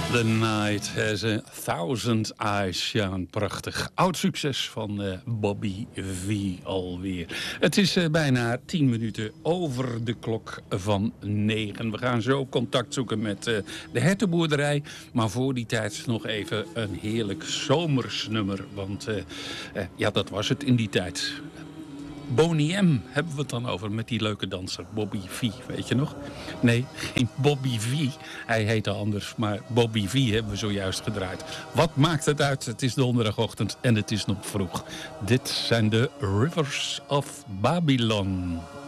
The Night Has a Thousand Eyes. Ja, een prachtig oud succes van Bobby V alweer. Het is bijna 10 minuten over de klok van 9. We gaan zo contact zoeken met de hertenboerderij. Maar voor die tijd nog even een heerlijk zomersnummer. Want ja, dat was het in die tijd. Boney M hebben we het dan over met die leuke danser Bobby V, weet je nog? Nee, geen Bobby V. Hij heette anders, maar Bobby V hebben we zojuist gedraaid. Wat maakt het uit? Het is donderdagochtend en het is nog vroeg. Dit zijn de Rivers of Babylon.